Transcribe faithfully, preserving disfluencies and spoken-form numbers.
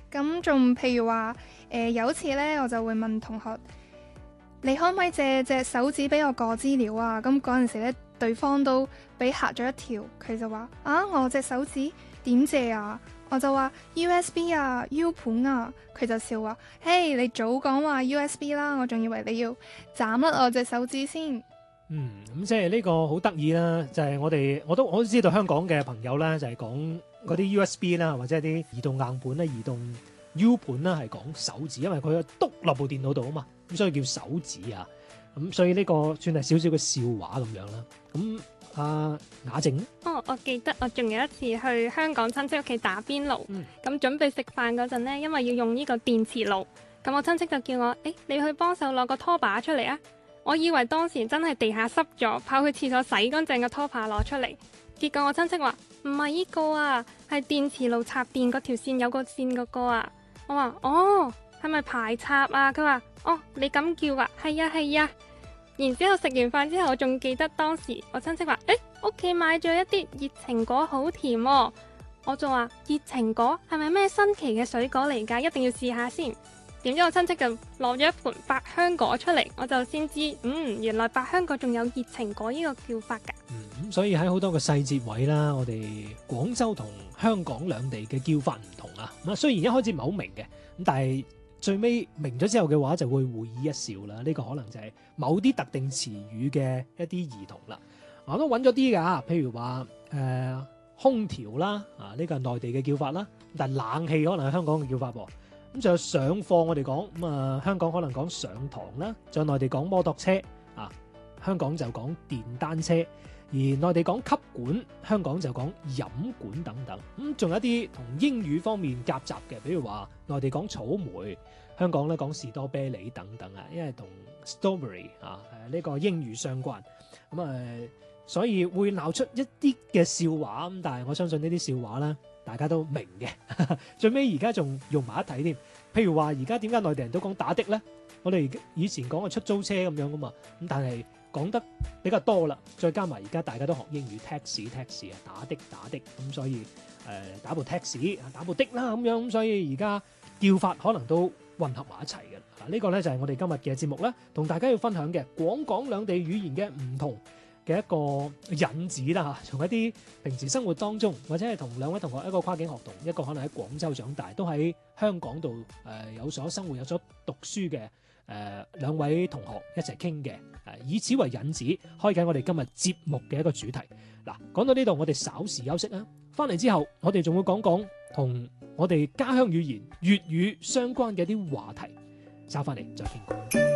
咁仲譬如話，誒、呃、有一次咧，我就會問同學：你可唔可以借隻手指俾我過資料啊？咁嗰陣時咧，對方都俾嚇咗一跳，佢就話：啊，我隻手指點借啊？我就話 U S B 啊 U 盤啊，佢就笑話：嘿，你早講話 U S B 啦，我仲以為你要斬甩我隻手指先。 嗯，咁即係呢個好得意啦，就係、是、我哋我都我都知道香港嘅朋友咧，就係講嗰啲 U S B 啦，或者係啲移動硬盤啦、移動 U 盤啦，係講手指，因為佢篤落部電腦度啊嘛，咁所以叫手指啊。咁所以呢個算係少少嘅笑話咁樣啦。咁阿雅靜， 哦，我記得我仲有一次去香港親戚屋企打邊爐，咁、 嗯、 準備食飯嗰陣呢，因為要用呢個電磁爐，咁我親戚就叫我，誒，你去幫手攞個拖把出嚟啊！我以為當時真係地下濕咗，跑去廁所洗乾淨個拖把攞出嚟，結果我親戚話唔係呢個啊，係電磁爐插電嗰條線有個線嗰個啊。我話哦，係咪排插啊？佢話哦，你咁叫啊？係啊係啊。然之後食完飯之後，我仲記得當時我親戚話，誒，屋企買咗一啲熱情果好甜喎。我就話熱情果係咪咩新奇嘅水果嚟㗎？一定要試下先。點知我親戚就攞咗一盤百香果出嚟，我就先知，嗯，原來百香果仲有熱情果呢個叫法㗎。 嗯，咁所以喺好多個細節位啦，我哋廣州同香港兩地嘅叫法唔同啊。咁啊，雖然一開始唔係好明嘅，咁但係最尾明咗之後嘅話，就會會意一笑啦。呢個可能就係某啲特定詞語嘅一啲異同啦。我都揾咗啲㗎，譬如話誒、呃、空調啦，啊呢個係內地嘅叫法啦，但係冷氣可能係香港嘅叫法噃。咁仲有上課，我哋講咁啊，香港可能講上堂啦，仲有內地講摩托車啊，香港就講電單車，而內地講吸管，香港就講飲管等等。咁仲有一啲同英語方面夾雜嘅，比如話內地講草莓，香港咧講士多啤梨等等啊，因為同 strawberry 啊誒呢個英語相關。咁啊，所以會鬧出一啲嘅笑話。咁但係我相信呢啲笑話咧，大家都明嘅，最尾而家仲用埋一體添。譬如話，而家點解內地人都講打的咧？我哋以前講嘅出租車咁樣噶嘛，咁但係講得比較多啦。再加埋而家大家都學英語 taxi taxi 啊，打的打的，咁所以誒、呃、打部 taxi 打部的啦咁樣，咁所以而家叫法可能都混合埋一齊嘅。嗱，呢個咧就係我哋今日嘅節目啦，同大家要分享嘅廣港兩地語言嘅唔同嘅一個引子啦嚇，從一啲平時生活當中，或者係同兩位同學一個跨境學童，一個可能喺廣州長大，都喺香港度誒、呃、有所生活、有所讀書嘅誒、呃、兩位同學一齊傾嘅，誒、呃、以此為引子，開啟我哋今日節目嘅一個主題。嗱，講到呢度，我哋稍時休息啊，翻嚟之後，我哋仲會講講同我哋家鄉語言粵語相關嘅一啲話題，稍翻嚟再傾過。